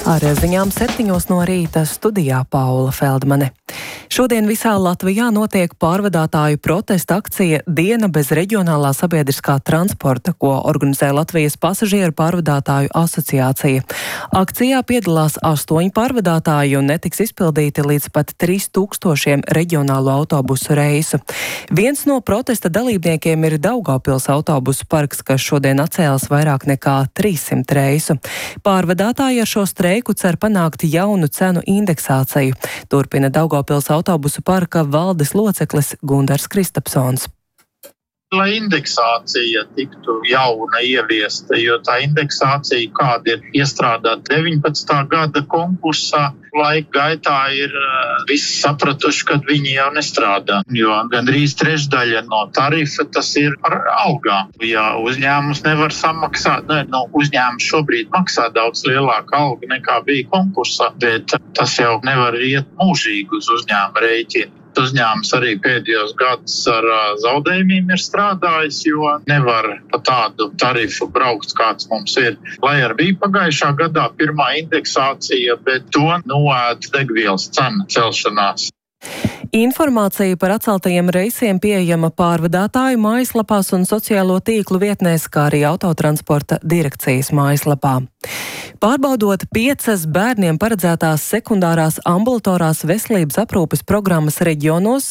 Ar ziņām 7 no rīta studijā Paula Feldmane. Šodien visā Latvijā notiek pārvadātāju protesta akcija Diena bez reģionālā sabiedriskā transporta, ko organizē Latvijas pasažieru pārvadātāju asociācija. Akcijā piedalās 8 pārvadātāji un netiks izpildīti līdz pat 3000 reģionālo autobusu reisu. Viens no protesta dalībniekiem ir Daugavpils autobusu parks, kas šodien atcēlas vairāk nekā 300 reisu. Pārvadātāji ar šo streiku cer panākt jaunu cenu indeksāciju. Turpina Daugavpils autobusu parka valdes loceklis Gundars Kristapsons. Lai indeksācija tiktu jauna ieviesta, jo tā indeksācija, kāda ir iestrādāta 19. gada konkursā, laika gaitā ir visi sapratuši, ka viņi jau nestrādā, jo gandrīz trešdaļa no tarifa tas ir ar algām. Ja uzņēmums nevar samaksāt, uzņēmums šobrīd maksā daudz lielāku algu nekā bija konkursā, bet tas jau nevar iet mūžīgi uz uzņēmuma rēķina. Uzņēmums arī pēdējos gadus ar zaudējumiem ir strādājis, jo nevar pa tādu tarifu braukt, kāds mums ir. Lai arī bija pagājušā gadā pirmā indeksācija, bet to noēd degvielas cena celšanās. Informācija par atceltajiem reisiem pieejama pārvadātāju mājaslapās un sociālo tīklu vietnēs, kā arī autotransporta direkcijas mājaslapā. Pārbaudot 5 bērniem paredzētās sekundārās ambulatorās veselības aprūpes programmas reģionos,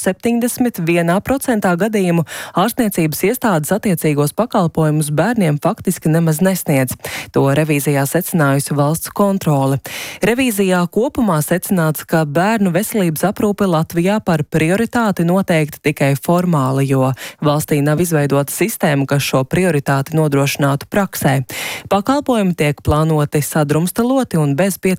71% gadījumu ārstniecības iestādes attiecīgos pakalpojumus bērniem faktiski nemaz nesniedz. To revīzijā secinājusi valsts kontrole. Revīzijā kopumā secināts, ka bērnu veselības aprūpe Latvijā par prioritāti noteikti tikai formāli, jo valstī nav izveidota sistēma, kas šo prioritāti nodrošinātu praksē. Pakalpojumi tiek plānoti sadrumstaloti un bez pietiekami